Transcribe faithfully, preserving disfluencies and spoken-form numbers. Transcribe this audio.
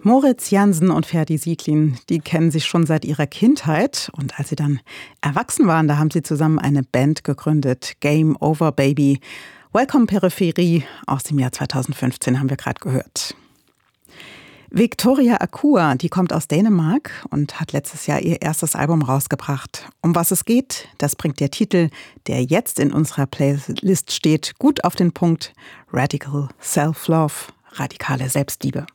Moritz Jansen und Ferdi Sieglin, die kennen sich schon seit ihrer Kindheit. Und als sie dann erwachsen waren, da haben sie zusammen eine Band gegründet. Game Over Baby. Welcome Peripherie aus dem Jahr zweitausendfünfzehn haben wir gerade gehört. Victoria Akua, die kommt aus Dänemark und hat letztes Jahr ihr erstes Album rausgebracht. Um was es geht, das bringt der Titel, der jetzt in unserer Playlist steht, gut auf den Punkt. Radical Self-Love, radikale Selbstliebe.